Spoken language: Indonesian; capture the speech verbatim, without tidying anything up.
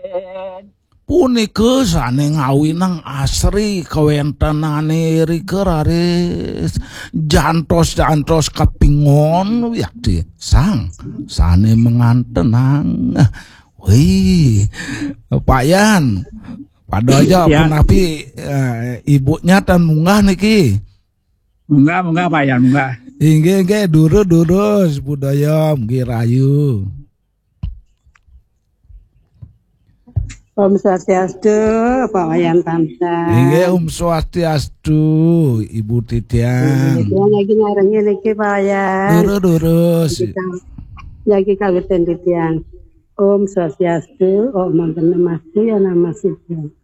Punika sane ngawinang asri kawentenane rike raris jantos-jantos kapingon yakti sang sane mengantenang. Wih, Pak Yan, pada aja Ya. penapi eh, ibunya tan munggah niki. Munggah, munggah Pak Yan, munggah. Inggih nggih durus-durus budaya mugi rayu. Om Swastiastu, Pak Wayan Tamsa. Inggih Om Swastiastu, Ibu Titian. Yang lagi ngarengin iki Pak Wayan. Durus-durus. Lagi kagetan Titian. Om Swastiastu, Om Manten Namastu, ya Namastu.